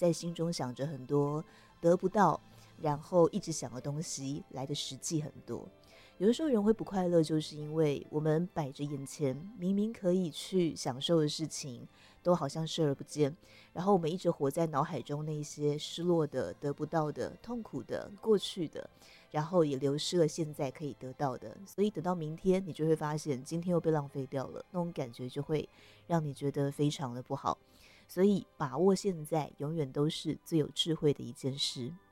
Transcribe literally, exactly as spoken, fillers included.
在心中想着很多得不到，然后一直想的东西来的实际很多。有的时候人会不快乐，就是因为我们摆着眼前明明可以去享受的事情，都好像视而不见，然后我们一直活在脑海中那些失落的、得不到的、痛苦的、过去的，然后也流失了现在可以得到的，所以等到明天你就会发现今天又被浪费掉了，那种感觉就会让你觉得非常的不好。所以把握现在永远都是最有智慧的一件事。